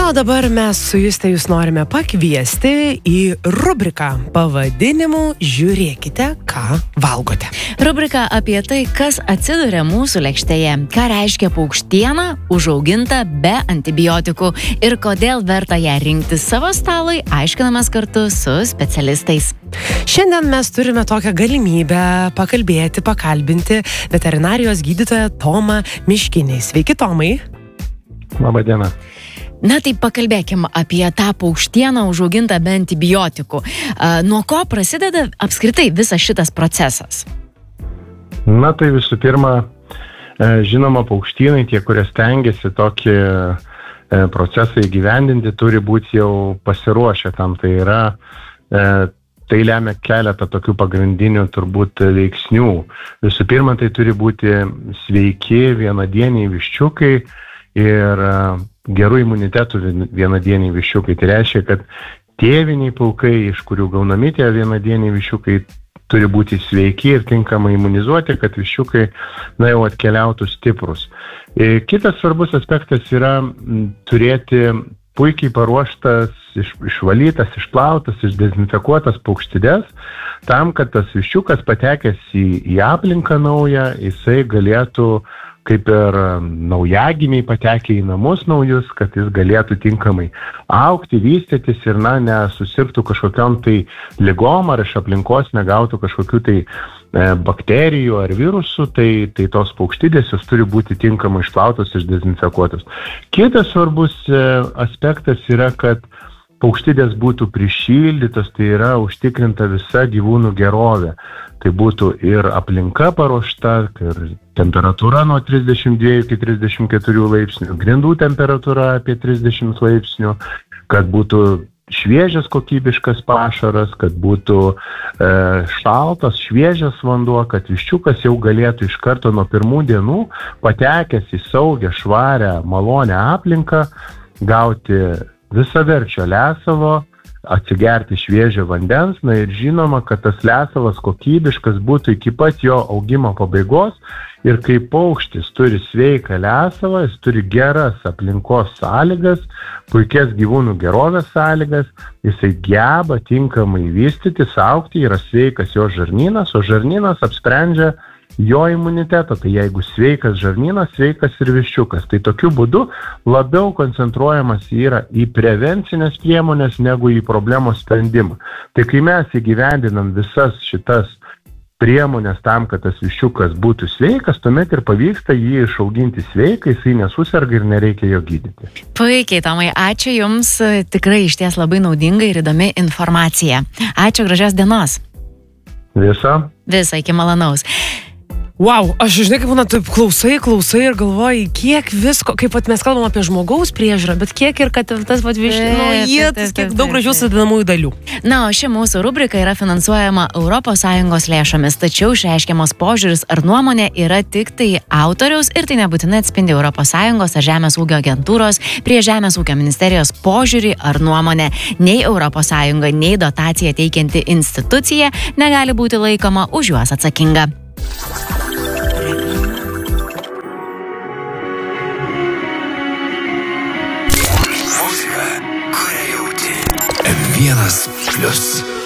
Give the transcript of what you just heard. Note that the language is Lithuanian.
Na, o dabar mes su Juste jūs norime pakviesti į rubriką pavadinimu Žiūrėkite, ką valgote. Rubrika apie tai, kas atsiduria mūsų lėkštėje, ką reiškia paukštiena užauginta be antibiotikų ir kodėl verta ją rinkti savo stalui, aiškinamės kartu su specialistais. Šiandien mes turime tokią galimybę pakalbinti veterinarijos gydytoją Tomą Miškinį. Sveiki, Tomai. Labą dieną. Na tai pakalbėkim apie tą paukštieną užaugintą be antibiotikų. Nuo ko prasideda apskritai visas šitas procesas? Na tai visų pirma, žinoma, paukštynai, tie, kurie stengiasi tokį procesą įgyvendinti, turi būti jau pasiruošę tam. Tai yra, tai lemia keletą tokių pagrindinių turbūt veiksnių. Visų pirma, tai turi būti sveiki vienadieniai viščiukai ir gerų imunitetų vienadieniai viščiukai. Tai reiškia, kad tėviniai pulkai, iš kurių gaunami tie vienadieniai viščiukai, turi būti sveiki ir tinkamai imunizuoti, kad viščiukai jau atkeliautų stiprus. Kitas svarbus aspektas yra turėti puikiai paruoštas, išvalytas, išplautas, išdezinfekuotas paukštides, tam, kad tas viščiukas patekęs į aplinką naują, jisai galėtų kaip ir naujagimiai patekę į namus naujus, kad jis galėtų tinkamai augti, vystytis ir nesusirgtų kažkokiom tai ligom ar iš aplinkos negautų kažkokių tai bakterijų ar virusų, tai tos paukštidės jos turi būti tinkamai išplautos, išdezinfekuotos. Kitas svarbus aspektas yra, kad paukštidės būtų prišildytos, tai yra užtikrinta visa gyvūnų gerovė. Tai būtų ir aplinka paruošta, ir temperatūra nuo 32 iki 34 laipsnių, grindų temperatūra apie 30 laipsnių, kad būtų šviežias kokybiškas pašaras, kad būtų šaltas, šviežias vanduo, kad viščiukas jau galėtų iš karto nuo pirmų dienų patekęs į saugią, švarę, malonę aplinką, gauti visaverčio lesalo, atsigerti šviežio vandens, ir žinoma, kad tas lesalas kokybiškas būtų iki pat jo augimo pabaigos ir kai paukštis turi sveiką lesalą, jis turi geras aplinkos sąlygas, puikias gyvūnų gerovės sąlygas, jisai geba tinkamai vystytis, augti, yra sveikas jo žarnynas, o žarnynas apsprendžia jo imunitetą, tai jeigu sveikas žarnynas, sveikas ir viščiukas. Tai tokiu būdu labiau koncentruojamas yra į prevencinės priemonės negu į problemos sprendimą. Tai kai mes įgyvendinam visas šitas priemonės tam, kad tas viščiukas būtų sveikas, tuomet ir pavyksta jį išauginti sveikai, jisai nesuserga ir nereikia jo gydyti. Puikiai, Tomai, ačiū Jums, tikrai išties labai naudinga ir įdomi informacija. Ačiū, gražios dienos. Visą, iki malonaus. Wow, aš žinai, kaip būna, taip klausai ir galvoji, kiek visko, kaip mes kalbam apie žmogaus priežiūrą, bet kiek ir kad tas kiek daug gražių sudedamųjų dalių. Na, o ši mūsų rubrika yra finansuojama ES lėšomis, tačiau išreiškiamas požiūris ar nuomonė yra tik tai autoriaus ir tai nebūtinai atspindi ES ar Žemės ūkio agentūros prie Žemės ūkio ministerijos požiūrį ar nuomonę. Nei ES, nei dotaciją teikianti institucija negali būti laikoma už juos atsakinga. Muzika, kurią jauti. M1+.